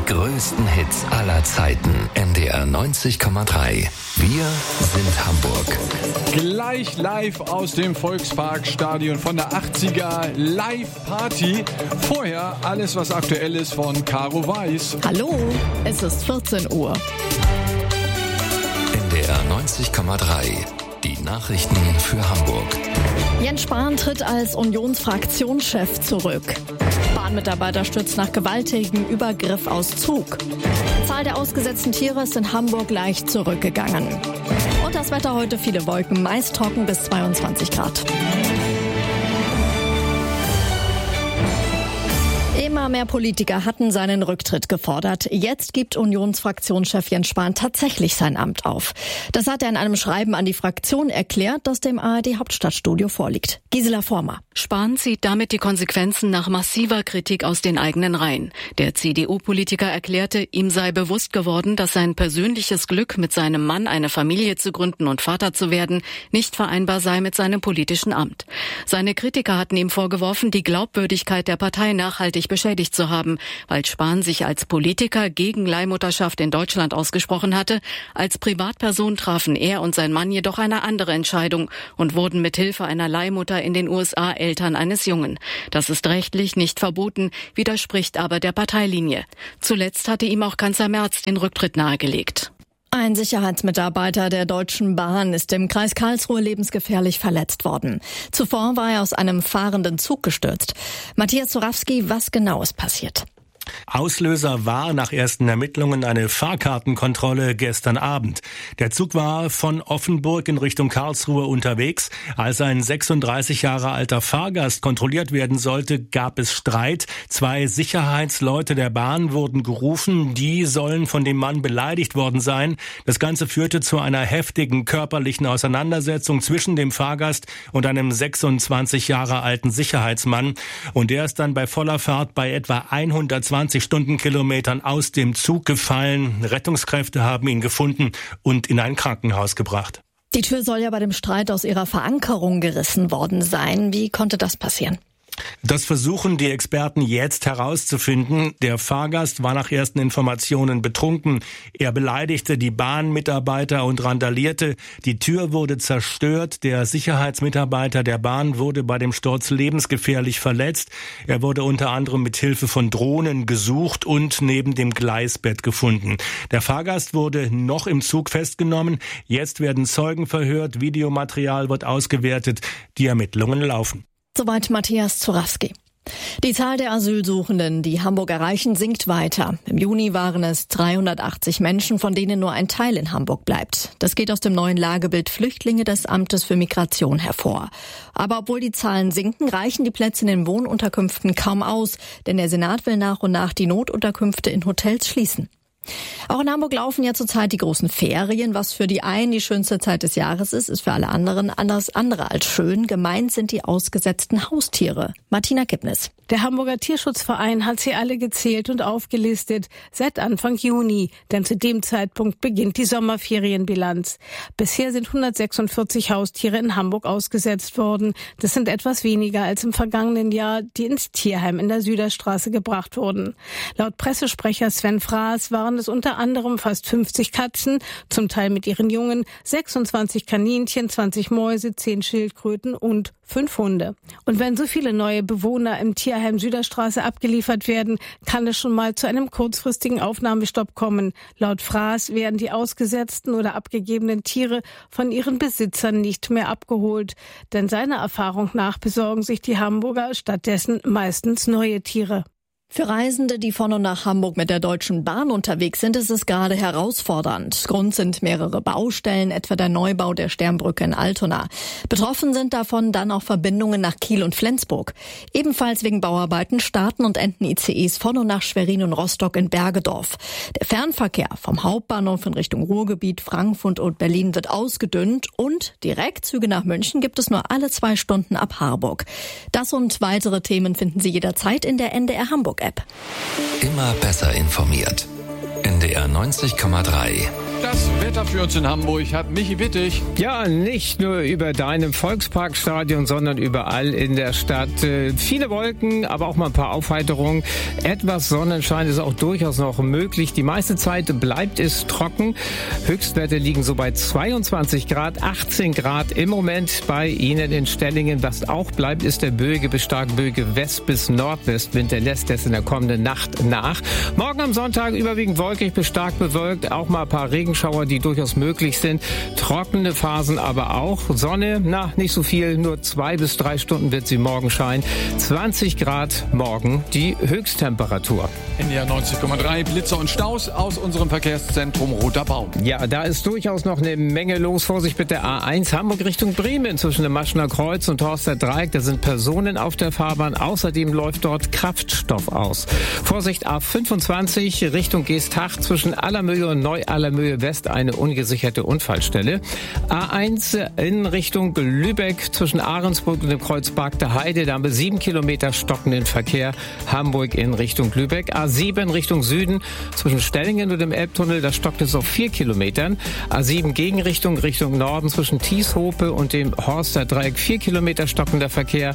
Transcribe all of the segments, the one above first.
größten Hits aller Zeiten. NDR 90,3. Wir sind Hamburg. Gleich live aus dem Volksparkstadion von der 80er Live-Party. Vorher alles, was aktuell ist von Caro Weiß. Hallo, es ist 14 Uhr. NDR 90,3. Die Nachrichten für Hamburg. Jens Spahn tritt als Unionsfraktionschef zurück. Bahnmitarbeiter stürzt nach gewaltigem Übergriff aus Zug. Die Zahl der ausgesetzten Tiere ist in Hamburg leicht zurückgegangen. Und das Wetter heute: viele Wolken, meist trocken bis 22 Grad. Immer mehr Politiker hatten seinen Rücktritt gefordert. Jetzt gibt Unionsfraktionschef Jens Spahn tatsächlich sein Amt auf. Das hat er in einem Schreiben an die Fraktion erklärt, das dem ARD-Hauptstadtstudio vorliegt. Gisela Vormer. Spahn zieht damit die Konsequenzen nach massiver Kritik aus den eigenen Reihen. Der CDU-Politiker erklärte, ihm sei bewusst geworden, dass sein persönliches Glück, mit seinem Mann eine Familie zu gründen und Vater zu werden, nicht vereinbar sei mit seinem politischen Amt. Seine Kritiker hatten ihm vorgeworfen, die Glaubwürdigkeit der Partei nachhaltig beschädigt zu haben, weil Spahn sich als Politiker gegen Leihmutterschaft in Deutschland ausgesprochen hatte. Als Privatperson trafen er und sein Mann jedoch eine andere Entscheidung und wurden mit Hilfe einer Leihmutter in den USA Eltern eines Jungen. Das ist rechtlich nicht verboten, widerspricht aber der Parteilinie. Zuletzt hatte ihm auch Kanzler Merz den Rücktritt nahegelegt. Ein Sicherheitsmitarbeiter der Deutschen Bahn ist im Kreis Karlsruhe lebensgefährlich verletzt worden. Zuvor war er aus einem fahrenden Zug gestürzt. Matthias Zorawski, was genau ist passiert? Auslöser war nach ersten Ermittlungen eine Fahrkartenkontrolle gestern Abend. Der Zug war von Offenburg in Richtung Karlsruhe unterwegs. Als ein 36 Jahre alter Fahrgast kontrolliert werden sollte, gab es Streit. 2 Sicherheitsleute der Bahn wurden gerufen. Die sollen von dem Mann beleidigt worden sein. Das Ganze führte zu einer heftigen körperlichen Auseinandersetzung zwischen dem Fahrgast und einem 26 Jahre alten Sicherheitsmann. Und der ist dann bei voller Fahrt bei etwa 120 Stundenkilometern aus dem Zug gefallen. Rettungskräfte haben ihn gefunden und in ein Krankenhaus gebracht. Die Tür soll ja bei dem Streit aus ihrer Verankerung gerissen worden sein. Wie konnte das passieren? Das versuchen die Experten jetzt herauszufinden. Der Fahrgast war nach ersten Informationen betrunken. Er beleidigte die Bahnmitarbeiter und randalierte. Die Tür wurde zerstört. Der Sicherheitsmitarbeiter der Bahn wurde bei dem Sturz lebensgefährlich verletzt. Er wurde unter anderem mit Hilfe von Drohnen gesucht und neben dem Gleisbett gefunden. Der Fahrgast wurde noch im Zug festgenommen. Jetzt werden Zeugen verhört. Videomaterial wird ausgewertet. Die Ermittlungen laufen. Soweit Matthias Zorawski. Die Zahl der Asylsuchenden, die Hamburg erreichen, sinkt weiter. Im Juni waren es 380 Menschen, von denen nur ein Teil in Hamburg bleibt. Das geht aus dem neuen Lagebild Flüchtlinge des Amtes für Migration hervor. Aber obwohl die Zahlen sinken, reichen die Plätze in den Wohnunterkünften kaum aus, denn der Senat will nach und nach die Notunterkünfte in Hotels schließen. Auch in Hamburg laufen ja zurzeit die großen Ferien. Was für die einen die schönste Zeit des Jahres ist für alle anderen alles andere als schön. Gemeint sind die ausgesetzten Haustiere. Martina Kipnis. Der Hamburger Tierschutzverein hat sie alle gezählt und aufgelistet seit Anfang Juni, denn zu dem Zeitpunkt beginnt die Sommerferienbilanz. Bisher sind 146 Haustiere in Hamburg ausgesetzt worden. Das sind etwas weniger als im vergangenen Jahr, die ins Tierheim in der Süderstraße gebracht wurden. Laut Pressesprecher Sven Fraß waren es unter anderem fast 50 Katzen, zum Teil mit ihren Jungen, 26 Kaninchen, 20 Mäuse, 10 Schildkröten und 5 Hunde. Und wenn so viele neue Bewohner im Tierheim Süderstraße abgeliefert werden, kann es schon mal zu einem kurzfristigen Aufnahmestopp kommen. Laut Fraß werden die ausgesetzten oder abgegebenen Tiere von ihren Besitzern nicht mehr abgeholt. Denn seiner Erfahrung nach besorgen sich die Hamburger stattdessen meistens neue Tiere. Für Reisende, die von und nach Hamburg mit der Deutschen Bahn unterwegs sind, ist es gerade herausfordernd. Grund sind mehrere Baustellen, etwa der Neubau der Sternbrücke in Altona. Betroffen sind davon dann auch Verbindungen nach Kiel und Flensburg. Ebenfalls wegen Bauarbeiten starten und enden ICEs von und nach Schwerin und Rostock in Bergedorf. Der Fernverkehr vom Hauptbahnhof in Richtung Ruhrgebiet, Frankfurt und Berlin wird ausgedünnt und Direktzüge nach München gibt es nur alle 2 Stunden ab Harburg. Das und weitere Themen finden Sie jederzeit in der NDR Hamburg App. Immer besser informiert. NDR 90,3. Das Wetter für uns in Hamburg hat Michi Wittig. Ja, nicht nur über deinem Volksparkstadion, sondern überall in der Stadt. Viele Wolken, aber auch mal ein paar Aufheiterungen. Etwas Sonnenschein ist auch durchaus noch möglich. Die meiste Zeit bleibt es trocken. Höchstwerte liegen so bei 22 Grad, 18 Grad im Moment bei Ihnen in Stellingen. Was auch bleibt, ist der böige bis stark böige West- bis Nordwestwind. Der lässt es in der kommenden Nacht nach. Morgen am Sonntag überwiegend wolkig bis stark bewölkt. Auch mal ein paar Regenschauer, die durchaus möglich sind. Trockene Phasen aber auch. Sonne, nicht so viel. Nur 2 bis 3 Stunden wird sie morgen scheinen. 20 Grad morgen die Höchsttemperatur. NDR 90,3 Blitzer und Staus aus unserem Verkehrszentrum Roter Baum. Ja, da ist durchaus noch eine Menge los. Vorsicht mit der A1 Hamburg Richtung Bremen zwischen dem Maschener Kreuz und Horster Dreieck. Da sind Personen auf der Fahrbahn. Außerdem läuft dort Kraftstoff aus. Vorsicht A25 Richtung Geesthacht zwischen Allermöhe und Neu-Allermöhe West eine ungesicherte Unfallstelle. A1 in Richtung Lübeck zwischen Ahrensburg und dem Kreuz Bargter Heide. Da haben wir 7 Kilometer stockenden Verkehr. Hamburg in Richtung Lübeck. A7 Richtung Süden zwischen Stellingen und dem Elbtunnel. Da stockt es auf 4 Kilometern. A7 Gegenrichtung Richtung Norden zwischen Tieshope und dem Horster Dreieck 4 Kilometer stockender Verkehr.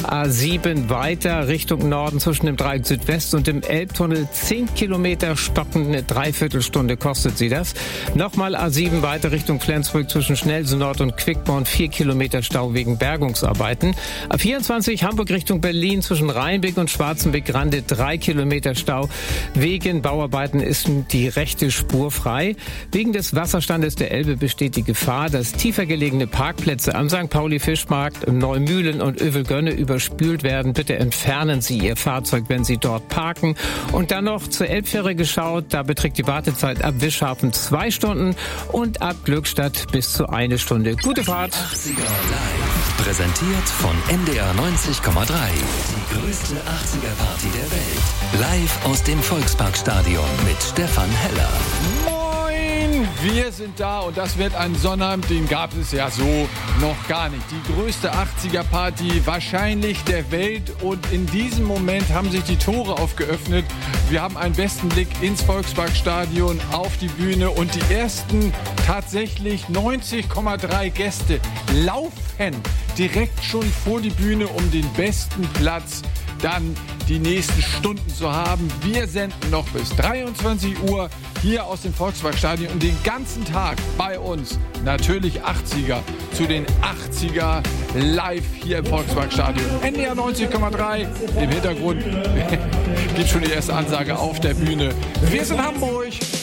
A7 weiter Richtung Norden zwischen dem Dreieck Südwest und dem Elbtunnel 10 Kilometer stockend. Eine Dreiviertelstunde kostet sie das. Nochmal A7 weiter Richtung Flensburg zwischen Schnelsen Nord und Quickborn 4 Kilometer Stau wegen Bergungsarbeiten. A24 Hamburg Richtung Berlin zwischen Rheinbeck und Schwarzenbeck-Grande 3 Kilometer Stau. Wegen Bauarbeiten ist die rechte Spur frei. Wegen des Wasserstandes der Elbe besteht die Gefahr, dass tiefer gelegene Parkplätze am St. Pauli-Fischmarkt, Neumühlen und Övelgönne überspült werden. Bitte entfernen Sie Ihr Fahrzeug, wenn Sie dort parken. Und dann noch zur Elbfähre geschaut. Da beträgt die Wartezeit ab Wischhafen 2 Stunden und ab Glückstadt bis zu 1 Stunde. Gute Fahrt. 80er Live. Präsentiert von NDR 90,3. Die größte 80er-Party der Welt. Live aus dem Volksparkstadion mit Stefan Heller. Moin, wir sind da und das wird ein Sonnabend, den gab es ja so noch gar nicht. Die größte 80er-Party wahrscheinlich der Welt und in diesem Moment haben sich die Tore aufgeöffnet. Wir haben einen besten Blick ins Volksparkstadion, auf die Bühne und die ersten tatsächlich 90,3 Gäste laufen direkt schon vor die Bühne, um den besten Platz dann die nächsten Stunden zu haben. Wir senden noch bis 23 Uhr hier aus dem Volksparkstadion und den ganzen Tag bei uns natürlich 80er zu den 80er live hier im Volksparkstadion. NDR 90,3 im Hintergrund gibt schon die erste Ansage auf der Bühne. Wir sind Hamburg.